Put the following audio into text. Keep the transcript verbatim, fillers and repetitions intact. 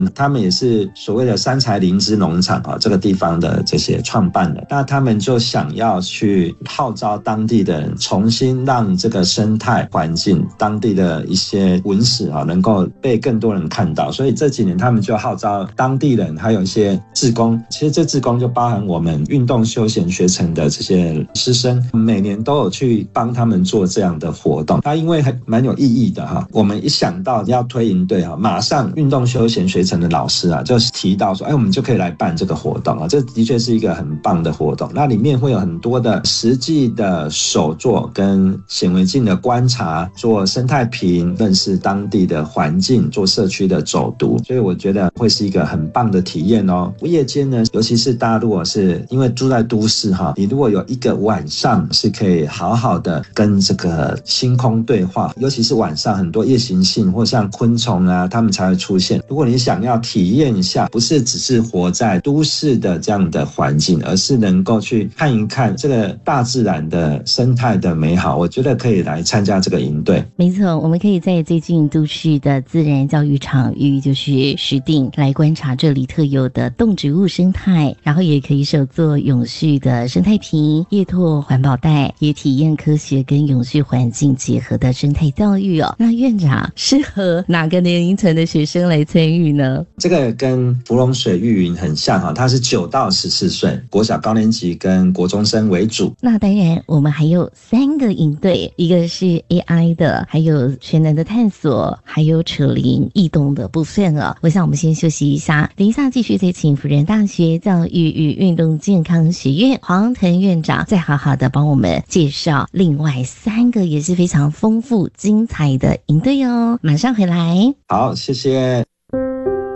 他们也是所谓的三才灵芝农场啊，这个地方的这些创办人，那他们就想要去号召当地的人，重新让这个生态环境、当地的一些文史啊，能够被更多人看到。所以这几年他们就号召当地人，还有一些志工，其实这志工就包含我们运动休闲学程的这些师生，每年都有去帮他们做这样的活动。那因为还蛮有意义的哈，我们一想到要推营队哈，马上运动休闲学程的老师啊，就提到说，哎，我们就可以来办这个活动啊，这的确是一个很棒的活动。那里面会有很多的实际的手作跟显微镜的观察，做生态瓶，认识当地的环境，做社区的走读，所以我觉得会是一个很棒的体验哦。夜间呢，尤其是大家如果是因为住在都市哈，你如果有一个晚上是可以好好的跟这个星空对话，尤其是晚上很多夜行性或像昆虫啊，它们才会出现。如果你想要体验一下，不是只是活在都市的这样的环境，而是能够去看一看这个大自然的生态的美好，我觉得可以来参加这个营队。 没错，我们可以在最近都市的自然教育场域就是石碇来观察这里特有的动植物生态，然后也可以手做永续的生态瓶、叶拓环保袋，也体验科学跟永续环境结合的生态教育哦。那院长适合哪个年龄层的学生来参与呢？ 这个跟芙蓉水育营很像哈，它是九到十四岁，国小高年级跟国中生为主。 那当然，我们还有三个营队，一个是 A I 的，还有全能的探索，还有扯铃异动的部分哦。我想我们先休息一下，等一下继续再请辅仁大学教育与运动健康学院黄腾院长再好好的帮我们介绍另外三个也是非常丰富精彩的营队哦。马上回来。 好，谢谢。